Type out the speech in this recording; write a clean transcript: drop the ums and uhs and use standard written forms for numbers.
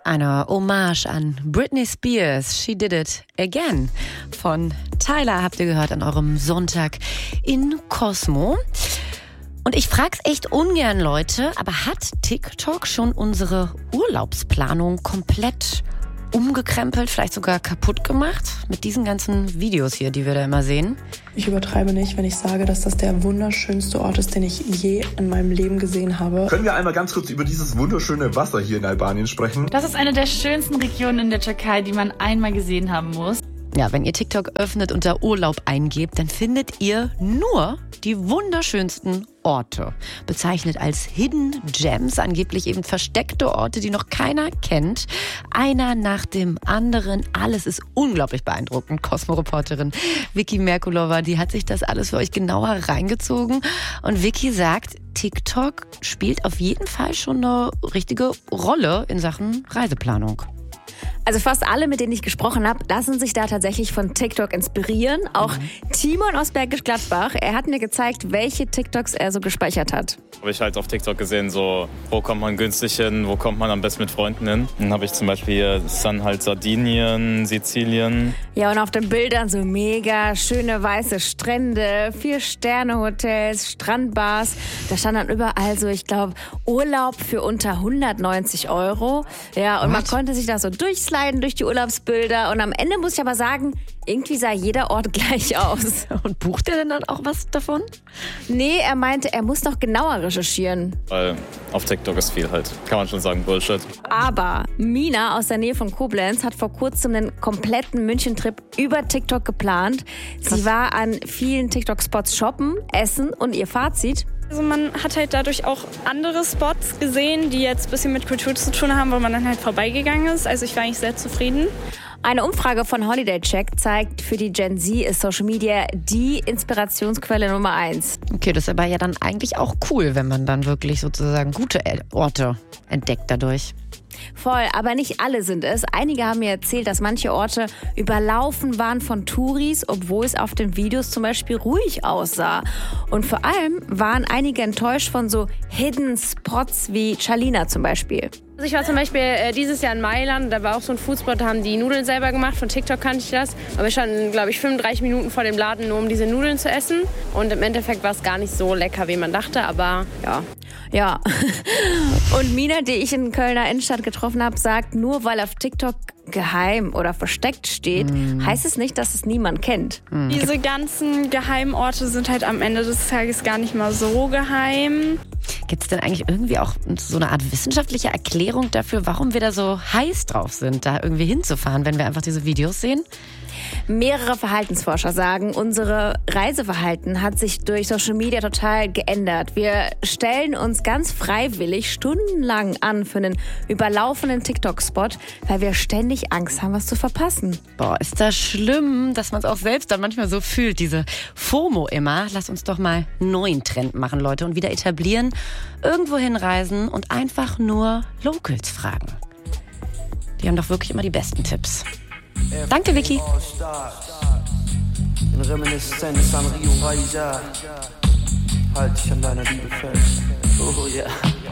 Eine Hommage an Britney Spears, She Did It Again von Tyler habt ihr gehört an eurem Sonntag in Cosmo. Und ich frag's echt ungern, Leute, aber hat TikTok schon unsere Urlaubsplanung komplett umgekrempelt, vielleicht sogar kaputt gemacht mit diesen ganzen Videos hier, die wir da immer sehen? Ich übertreibe nicht, wenn ich sage, dass das der wunderschönste Ort ist, den ich je in meinem Leben gesehen habe. Können wir einmal ganz kurz über dieses wunderschöne Wasser hier in Albanien sprechen? Das ist eine der schönsten Regionen in der Türkei, die man einmal gesehen haben muss. Ja, wenn ihr TikTok öffnet und da Urlaub eingebt, dann findet ihr nur die wunderschönsten Orte. Bezeichnet als Hidden Gems, angeblich eben versteckte Orte, die noch keiner kennt. Einer nach dem anderen. Alles ist unglaublich beeindruckend. Cosmo-Reporterin Vicky Merkulova, die hat sich das alles für euch genauer reingezogen. Und Vicky sagt, TikTok spielt auf jeden Fall schon eine richtige Rolle in Sachen Reiseplanung. Also fast alle, mit denen ich gesprochen habe, lassen sich da tatsächlich von TikTok inspirieren. Auch Timon aus Bergisch Gladbach. Er hat mir gezeigt, welche TikToks er so gespeichert hat. Habe ich halt auf TikTok gesehen, so wo kommt man günstig hin, wo kommt man am besten mit Freunden hin. Dann habe ich zum Beispiel hier dann halt Sardinien, Sizilien. Ja, und auf den Bildern so mega schöne weiße Strände, 4-Sterne-Hotels, Strandbars. Da stand dann überall so, ich glaube, Urlaub für unter 190 €. Ja, und man konnte sich da so durchsliden durch die Urlaubsbilder. Und am Ende muss ich aber sagen, irgendwie sah jeder Ort gleich aus. Und bucht er denn dann auch was davon? Nee, er meinte, er muss noch genauer recherchieren. Weil auf TikTok ist viel halt, kann man schon sagen, Bullshit. Aber Mina aus der Nähe von Koblenz hat vor kurzem einen kompletten München-Trip über TikTok geplant. Sie war an vielen TikTok-Spots shoppen, essen und ihr Fazit: Also man hat halt dadurch auch andere Spots gesehen, die jetzt ein bisschen mit Kultur zu tun haben, wo man dann halt vorbeigegangen ist. Also ich war eigentlich sehr zufrieden. Eine Umfrage von Holiday Check zeigt, für die Gen Z ist Social Media die Inspirationsquelle Nummer 1. Okay, das ist aber ja dann eigentlich auch cool, wenn man dann wirklich sozusagen gute Orte entdeckt dadurch. Voll, aber nicht alle sind es. Einige haben mir erzählt, dass manche Orte überlaufen waren von Touris, obwohl es auf den Videos zum Beispiel ruhig aussah. Und vor allem waren einige enttäuscht von so Hidden Spots wie Cialina zum Beispiel. Also ich war zum Beispiel dieses Jahr in Mailand, da war auch so ein Foodspot, da haben die Nudeln selber gemacht, von TikTok kannte ich das. Aber wir standen, glaube ich, 35 Minuten vor dem Laden, nur um diese Nudeln zu essen. Und im Endeffekt war es gar nicht so lecker, wie man dachte, aber ja. Ja, und Mina, die ich in Kölner Innenstadt getroffen habe, sagt, nur weil auf TikTok geheim oder versteckt steht, heißt es nicht, dass es niemand kennt. Diese ganzen Geheimorte sind halt am Ende des Tages gar nicht mal so geheim. Gibt es denn eigentlich irgendwie auch so eine Art wissenschaftliche Erklärung dafür, warum wir da so heiß drauf sind, da irgendwie hinzufahren, wenn wir einfach diese Videos sehen? Mehrere Verhaltensforscher sagen, unser Reiseverhalten hat sich durch Social Media total geändert. Wir stellen uns ganz freiwillig stundenlang an für einen überlaufenden TikTok-Spot, weil wir ständig Angst haben, was zu verpassen. Boah, ist das schlimm, dass man es auch selbst dann manchmal so fühlt, diese FOMO immer. Lass uns doch mal einen neuen Trend machen, Leute, und wieder etablieren, irgendwo hinreisen und einfach nur Locals fragen. Die haben doch wirklich immer die besten Tipps. Danke, Vicky. In Reminiszenz an Rio Reiser, halt dich an deiner Liebe fest. Oh ja.